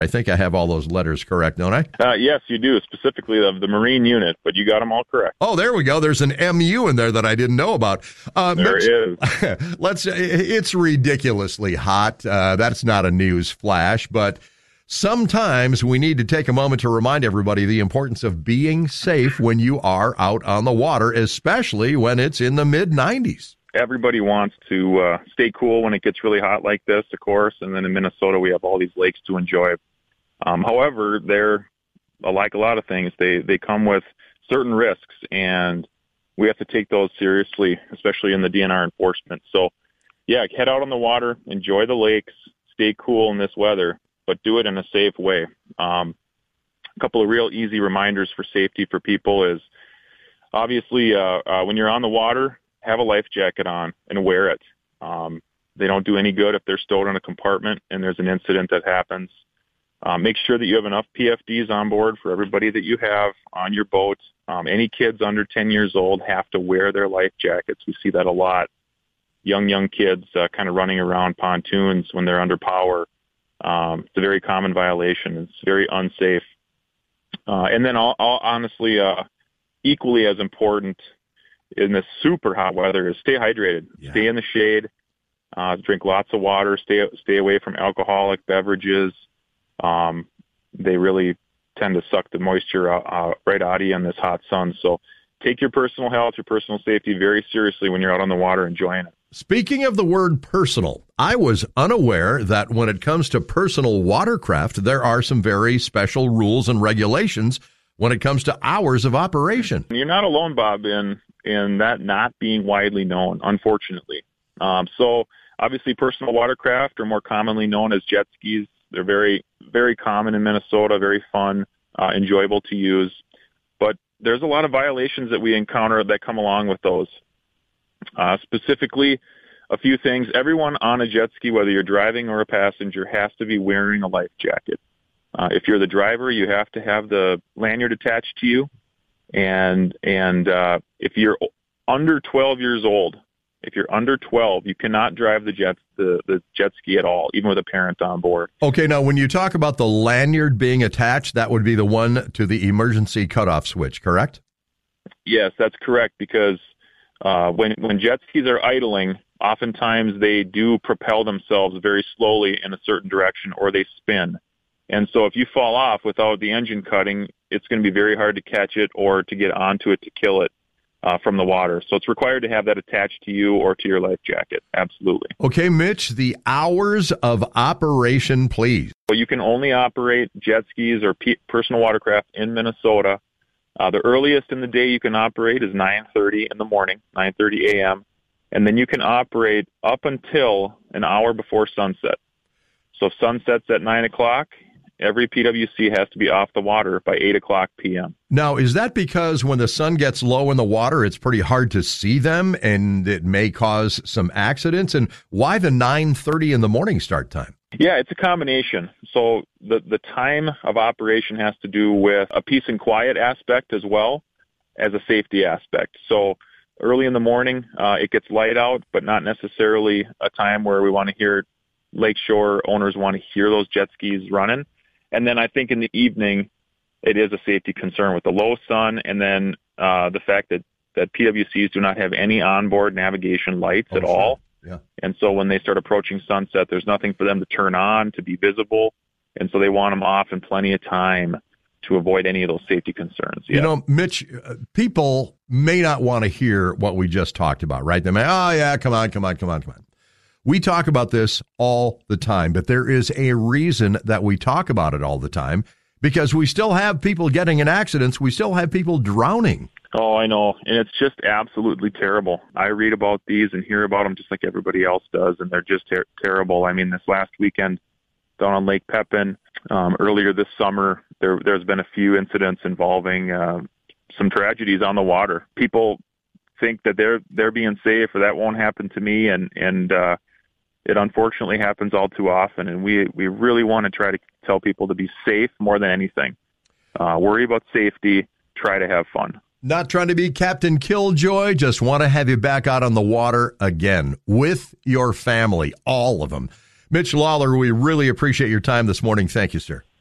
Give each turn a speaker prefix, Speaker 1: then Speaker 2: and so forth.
Speaker 1: I think I have all those letters correct, don't I?
Speaker 2: Yes, you do, specifically of the Marine unit, but you got them all correct.
Speaker 1: Oh, there we go. There's an MU in there that I didn't know about.
Speaker 2: There is.
Speaker 1: It's ridiculously hot. That's not a news flash, but sometimes we need to take a moment to remind everybody the importance of being safe when you are out on the water, especially when it's in the mid-90s.
Speaker 2: Everybody wants to stay cool when it gets really hot like this, of course, and then in Minnesota we have all these lakes to enjoy. However, they're like a lot of things. They come with certain risks, and we have to take those seriously, especially in the DNR enforcement. So, yeah, head out on the water, enjoy the lakes, stay cool in this weather, but do it in a safe way. A couple of real easy reminders for safety for people is obviously when you're on the water, have a life jacket on and wear it. They don't do any good if they're stowed in a compartment and there's an incident that happens. Make sure that you have enough PFDs on board for everybody that you have on your boat. Any kids under 10 years old have to wear their life jackets. We see that a lot. Young kids kind of running around pontoons when they're under power. It's a very common violation. It's very unsafe. And then honestly, equally as important in this super hot weather is stay hydrated. Yeah. Stay in the shade. Drink lots of water. Stay away from alcoholic beverages. They really tend to suck the moisture right out of you in this hot sun. So take your personal health, your personal safety very seriously when you're out on the water enjoying it.
Speaker 1: Speaking of the word personal, I was unaware that when it comes to personal watercraft, there are some very special rules and regulations when it comes to hours of operation.
Speaker 2: You're not alone, Bob, in that not being widely known, unfortunately. So obviously personal watercraft are more commonly known as jet skis. They're very, very common in Minnesota, very fun, enjoyable to use. But there's a lot of violations that we encounter that come along with those. Specifically, a few things. Everyone on a jet ski, whether you're driving or a passenger, has to be wearing a life jacket. If you're the driver, you have to have the lanyard attached to you. And if you're under 12 years old, you cannot drive the jet ski at all, even with a parent on board.
Speaker 1: Okay, now when you talk about the lanyard being attached, that would be the one to the emergency cutoff switch, correct?
Speaker 2: Yes, that's correct, because when jet skis are idling, oftentimes they do propel themselves very slowly in a certain direction, or they spin. And so if you fall off without the engine cutting, it's going to be very hard to catch it or to get onto it to kill it from the water. So it's required to have that attached to you or to your life jacket. Absolutely.
Speaker 1: Okay, Mitch, the hours of operation, please.
Speaker 2: Well, you can only operate jet skis or personal watercraft in Minnesota. The earliest in the day you can operate is 9:30 in the morning, 9:30 a.m., and then you can operate up until an hour before sunset. So if sunset's at 9 o'clock, every PWC has to be off the water by 8 o'clock p.m.
Speaker 1: Now, is that because when the sun gets low in the water, it's pretty hard to see them and it may cause some accidents? And why the 9:30 in the morning start time?
Speaker 2: Yeah, it's a combination. So the time of operation has to do with a peace and quiet aspect as well as a safety aspect. So early in the morning, it gets light out, but not necessarily a time where we want to hear lakeshore owners want to hear those jet skis running. And then I think in the evening, it is a safety concern with the low sun, and then the fact that PWCs do not have any onboard navigation lights at all.
Speaker 1: Yeah.
Speaker 2: And so when they start approaching sunset, there's nothing for them to turn on to be visible. And so they want them off in plenty of time to avoid any of those safety concerns. Yeah.
Speaker 1: You know, Mitch, people may not want to hear what we just talked about, right? They may, oh, yeah, come on. We talk about this all the time, but there is a reason that we talk about it all the time, because we still have people getting in accidents. We still have people drowning.
Speaker 2: Oh, I know. And it's just absolutely terrible. I read about these and hear about them just like everybody else does, and they're just terrible. I mean, this last weekend down on Lake Pepin, earlier this summer, there's been a few incidents involving some tragedies on the water. People think that they're being safe, or that won't happen to me, and it unfortunately happens all too often. And we really want to try to tell people to be safe more than anything. Worry about safety, try to have fun.
Speaker 1: Not trying to be Captain Killjoy, just want to have you back out on the water again with your family, all of them. Mitch Lawler, we really appreciate your time this morning. Thank you, sir.